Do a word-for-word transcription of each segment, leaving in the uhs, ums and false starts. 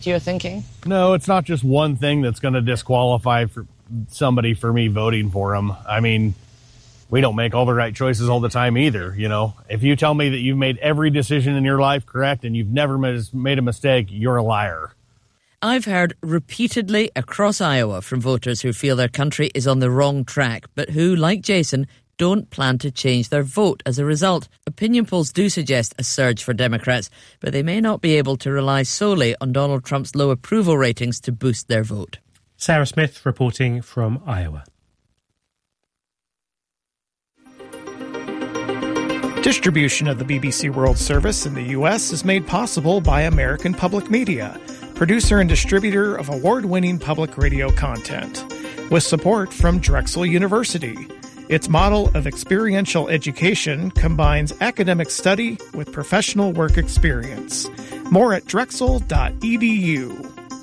you're thinking? No, it's not just one thing that's going to disqualify for somebody for me voting for them. I mean, we don't make all the right choices all the time either, you know. If you tell me that you've made every decision in your life correct and you've never made a mistake, you're a liar. I've heard repeatedly across Iowa from voters who feel their country is on the wrong track, but who, like Jason, don't plan to change their vote as a result. Opinion polls do suggest a surge for Democrats, but they may not be able to rely solely on Donald Trump's low approval ratings to boost their vote. Sarah Smith reporting from Iowa. Distribution of the B B C World Service in the U S is made possible by American Public Media, producer and distributor of award-winning public radio content, with support from Drexel University. Its model of experiential education combines academic study with professional work experience. More at drexel dot e d u.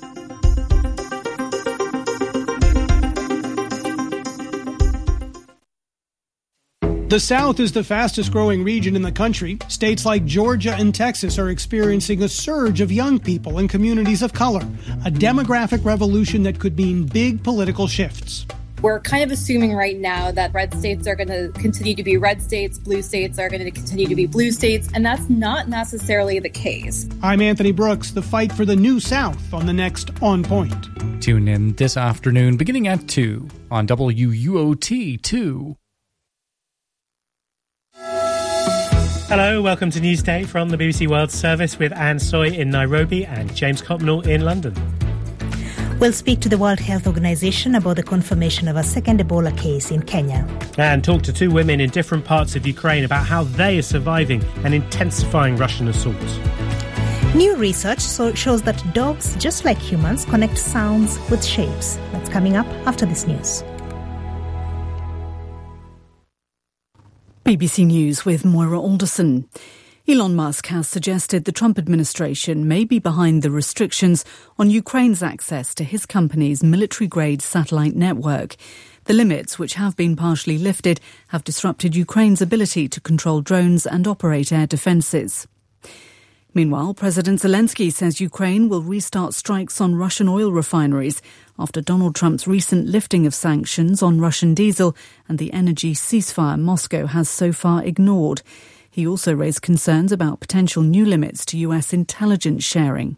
The South is the fastest growing region in the country. States like Georgia and Texas are experiencing a surge of young people and communities of color, a demographic revolution that could mean big political shifts. We're kind of assuming right now that red states are going to continue to be red states, blue states are going to continue to be blue states, and that's not necessarily the case. I'm Anthony Brooks, the fight for the new South on the next On Point. Tune in this afternoon beginning at two on W U O T two. Hello, welcome to Newsday from the B B C World Service with Anne Soy in Nairobi and James Copnall in London. We'll speak to the World Health Organization about the confirmation of a second Ebola case in Kenya. And talk to two women in different parts of Ukraine about how they are surviving an intensifying Russian assault. New research so shows that dogs, just like humans, connect sounds with shapes. That's coming up after this news. B B C News with Moira Alderson. Elon Musk has suggested the Trump administration may be behind the restrictions on Ukraine's access to his company's military-grade satellite network. The limits, which have been partially lifted, have disrupted Ukraine's ability to control drones and operate air defences. Meanwhile, President Zelensky says Ukraine will restart strikes on Russian oil refineries after Donald Trump's recent lifting of sanctions on Russian diesel and the energy ceasefire Moscow has so far ignored. He also raised concerns about potential new limits to U S intelligence sharing.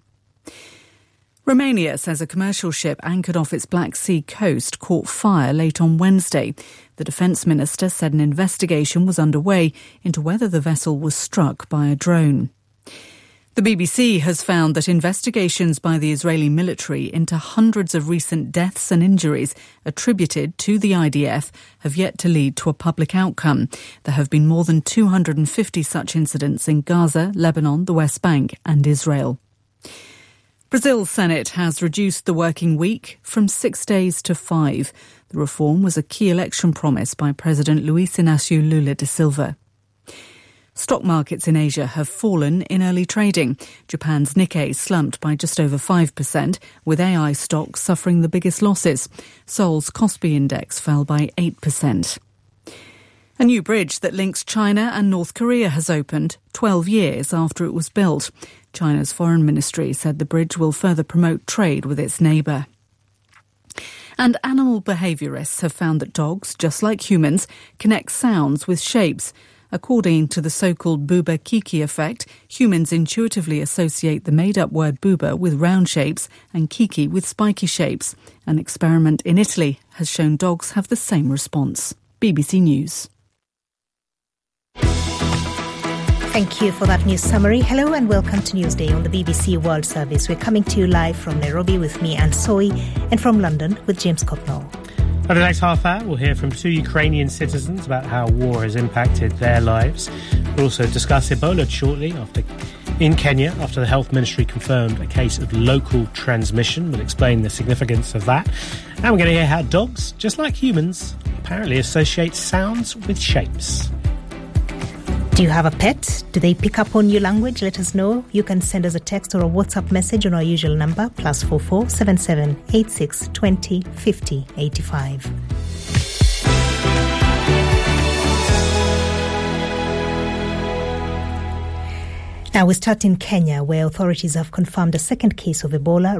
Romania says a commercial ship anchored off its Black Sea coast caught fire late on Wednesday. The defence minister said an investigation was underway into whether the vessel was struck by a drone. The B B C has found that investigations by the Israeli military into hundreds of recent deaths and injuries attributed to the I D F have yet to lead to a public outcome. There have been more than two hundred fifty such incidents in Gaza, Lebanon, the West Bank and Israel. Brazil's Senate has reduced the working week from six days to five. The reform was a key election promise by President Luiz Inácio Lula da Silva. Stock markets in Asia have fallen in early trading. Japan's Nikkei slumped by just over five percent, with A I stocks suffering the biggest losses. Seoul's Kospi index fell by eight percent. A new bridge that links China and North Korea has opened twelve years after it was built. China's foreign ministry said the bridge will further promote trade with its neighbour. And animal behaviourists have found that dogs, just like humans, connect sounds with shapes. According to the so-called Booba Kiki effect, humans intuitively associate the made-up word Booba with round shapes and Kiki with spiky shapes. An experiment in Italy has shown dogs have the same response. B B C News. Thank you for that news summary. Hello and welcome to Newsday on the B B C World Service. We're coming to you live from Nairobi with me, Anne Soy, and from London with James Copnall. For the next half hour, we'll hear from two Ukrainian citizens about how war has impacted their lives. We'll also discuss Ebola shortly after in Kenya, after the Health Ministry confirmed a case of local transmission. We'll explain the significance of that. And we're going to hear how dogs, just like humans, apparently associate sounds with shapes. Do you have a pet? Do they pick up on your language? Let us know. You can send us a text or a WhatsApp message on our usual number, plus four four seven seven eight six twenty fifty eighty five. Now we start in Kenya, where authorities have confirmed a second case of Ebola